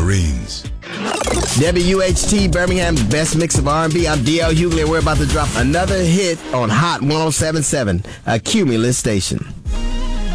Marines. WHT Birmingham's best mix of R&B. I'm DL Hughley, and we're about to drop another hit on Hot 107.7, a Cumulus station.